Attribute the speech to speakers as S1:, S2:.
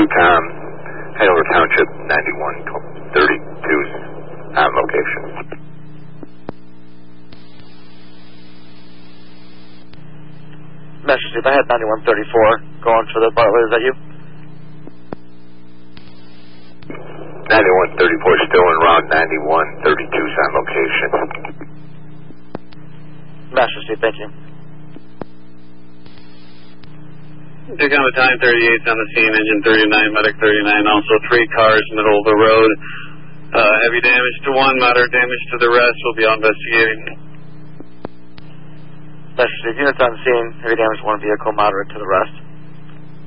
S1: Tom, Hanover Township, 9132's on location.
S2: Message, if I had 9134 going for the Bartlett, is that you?
S1: 9134 still en route, 9132's on location.
S2: Master Steve, thank you.
S3: Tacoma time 38's on the scene, engine 39, medic 39, also 3 cars middle of the road. Heavy damage to one, moderate damage to the rest. We'll be investigating.
S2: Master Steve, units on scene, heavy damage to one vehicle, moderate to the rest.